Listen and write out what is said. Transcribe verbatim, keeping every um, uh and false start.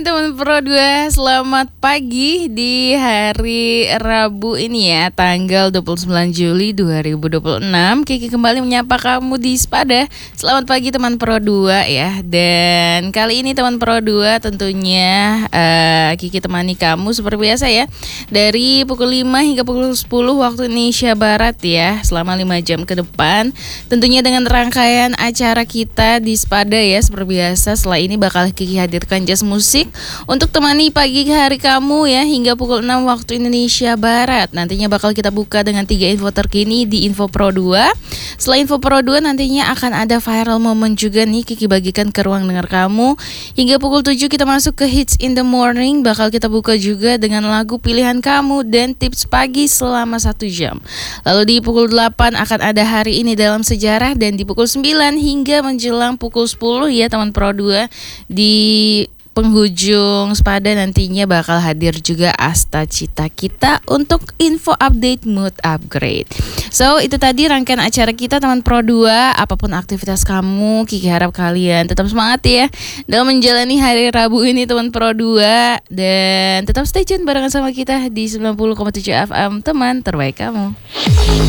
Teman Pro dua, selamat pagi di hari Rabu ini ya, tanggal dua puluh sembilan Juli dua ribu dua puluh enam. Kiki kembali menyapa kamu di Spada. Selamat pagi teman Pro dua ya. Dan kali ini teman Pro dua tentunya uh, Kiki temani kamu seperti biasa ya, dari pukul lima hingga pukul sepuluh waktu Indonesia Barat ya, selama lima jam ke depan. Tentunya dengan rangkaian acara kita di Spada ya, seperti biasa. Setelah ini bakal Kiki hadirkan jazz musik untuk temani pagi hari kamu ya, hingga pukul enam waktu Indonesia Barat. Nantinya bakal kita buka dengan tiga info terkini di Info Pro dua. Setelah Info Pro dua nantinya akan ada viral moment juga nih, Kiki bagikan ke ruang dengar kamu. Hingga pukul tujuh kita masuk ke Hits in the Morning. Bakal kita buka juga dengan lagu pilihan kamu dan tips pagi selama satu jam. Lalu di pukul delapan akan ada Hari Ini Dalam Sejarah. Dan di pukul sembilan hingga menjelang pukul sepuluh ya teman Pro dua, di penghujung Spada nantinya bakal hadir juga Asta Cita kita untuk info update mood upgrade. So itu tadi rangkaian acara kita teman Pro dua. Apapun aktivitas kamu, Kiki harap kalian tetap semangat ya dalam menjalani hari Rabu ini teman Pro dua. Dan tetap stay tune barengan sama kita di sembilan puluh koma tujuh F M, teman terbaik kamu.